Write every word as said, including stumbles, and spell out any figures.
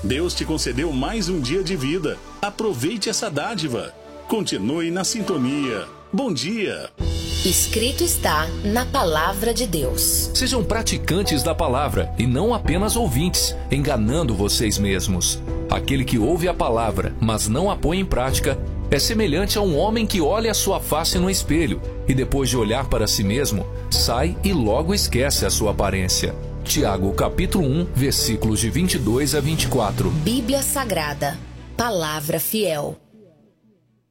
Deus te concedeu mais um dia de vida. Aproveite essa dádiva. Continue na sintonia. Bom dia. Escrito está na Palavra de Deus. Sejam praticantes da palavra e não apenas ouvintes, enganando vocês mesmos. Aquele que ouve a palavra, mas não a põe em prática, é semelhante a um homem que olha a sua face no espelho e depois de olhar para si mesmo, sai e logo esquece a sua aparência. Tiago, capítulo um, versículos de vinte e dois a vinte e quatro. Bíblia Sagrada, Palavra Fiel.